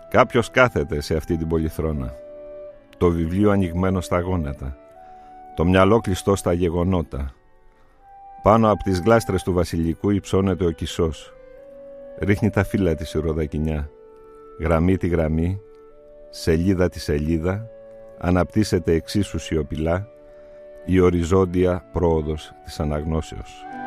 Κάποιος κάθεται σε αυτή την πολυθρόνα. Το βιβλίο ανοιγμένο στα γόνατα. Το μυαλό κλειστό στα γεγονότα. Πάνω από τις γλάστρες του βασιλικού υψώνεται ο Κισός. Ρίχνει τα φύλλα της η ροδακινιά. Γραμμή τη γραμμή, σελίδα τη σελίδα, αναπτύσσεται εξίσου σιωπηλά η οριζόντια πρόοδος της αναγνώσεως.